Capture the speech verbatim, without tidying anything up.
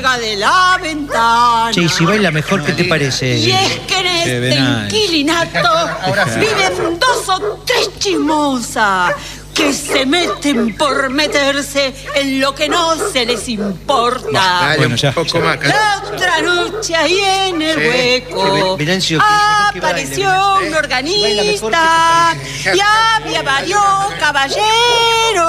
cuelga de la ventana. Che, y si baila mejor, ¿qué te parece? Y es que en este inquilinato viven dos o tres chismosas que se meten por meterse en lo que no se les importa. Dale, bueno, ya, un poco más. La otra noche ahí en el sí. hueco sí, Venancio, apareció baile, un organista y había varios caballeros.